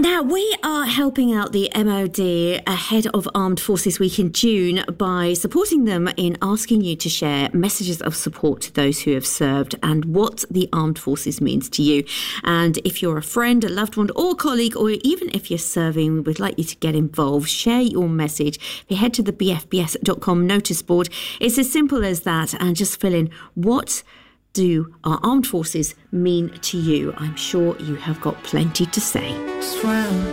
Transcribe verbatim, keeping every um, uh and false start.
Now, we are helping out the M O D ahead of Armed Forces Week in June by supporting them in asking you to share messages of support to those who have served and what the Armed Forces means to you. And if you're a friend, a loved one or colleague, or even if you're serving, we'd like you to get involved. Share your message. If you head to the b f b s dot com notice board, it's as simple as that, and just fill in what do our armed forces mean to you. I'm sure you have got plenty to say. Swim